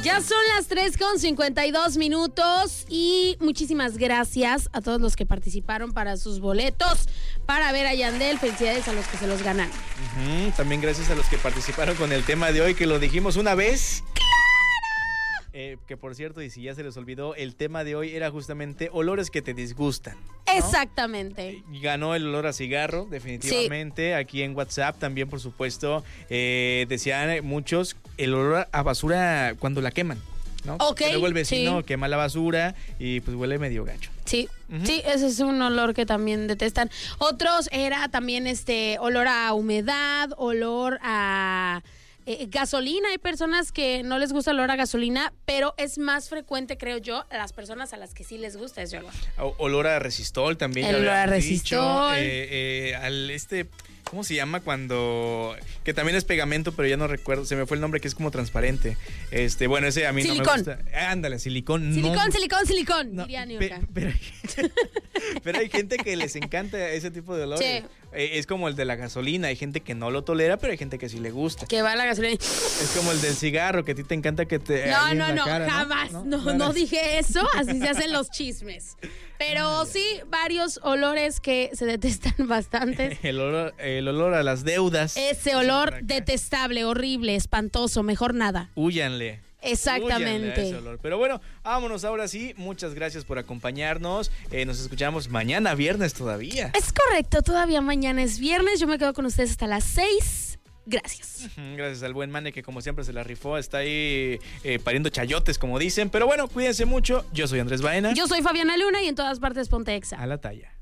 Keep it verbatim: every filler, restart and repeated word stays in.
Ya son las tres con cincuenta y dos minutos y muchísimas gracias a todos los que participaron para sus boletos para ver a Yandel. Felicidades a los que se los ganan. Uh-huh. También gracias a los que participaron con el tema de hoy, que lo dijimos una vez. Eh, que por cierto, y si ya se les olvidó, el tema de hoy era justamente olores que te disgustan, ¿no? Exactamente. Y ganó el olor a cigarro, definitivamente. Sí. Aquí en WhatsApp también, por supuesto, eh, decían muchos el olor a basura cuando la queman, ¿no? Ok, que luego el vecino sí. quema la basura y pues huele medio gacho. Sí, uh-huh. sí, ese es un olor que también detestan. Otros era también este olor a humedad, olor a... Eh, gasolina. Hay personas que no les gusta el olor a gasolina, pero es más frecuente, creo yo, a las personas a las que sí les gusta ese olor. O, olor a resistol también. El olor a resistol. Dicho, eh, eh, al este... ¿Cómo se llama cuando...? Que también es pegamento, pero ya no recuerdo. Se me fue el nombre, que es como transparente. Este, bueno, ese a mí silicón. no me gusta. Ándale, silicón. Silicón, no, silicón, silicón. no, diría pe, pero, hay, pero hay gente que les encanta ese tipo de olor. Sí. Eh, es como el de la gasolina. Hay gente que no lo tolera, pero hay gente que sí le gusta. Que va a la gasolina. Es como el del cigarro, que a ti te encanta que te... No, no, no, cara, jamás. No, no, no, no dije eso. Así se hacen los chismes. Pero sí, varios olores que se detestan bastante. El olor, el olor a las deudas. Ese olor detestable, horrible, espantoso, mejor nada. Húyanle. Exactamente. Húyanle a ese olor. Pero bueno, vámonos ahora sí. Muchas gracias por acompañarnos. Eh, nos escuchamos mañana viernes todavía. Es correcto, todavía mañana es viernes. Yo me quedo con ustedes hasta las seis. Gracias. Gracias al buen Mane, que como siempre se la rifó. Está ahí eh, pariendo chayotes, como dicen. Pero bueno, cuídense mucho. Yo soy Andrés Baena. Yo soy Fabiana Luna y en todas partes ponte Exa. A la talla.